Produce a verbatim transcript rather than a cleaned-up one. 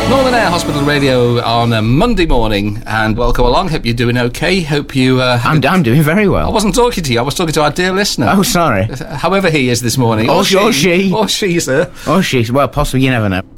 Northern Air Hospital Radio on a Monday morning, and welcome along. Hope you're doing okay. Hope you... Uh, I'm, I'm doing very well. I wasn't talking to you, I was talking to our dear listener. Oh, sorry. However he is this morning. Or, or she. Or she, sir. Or she. Well, possibly, you never know.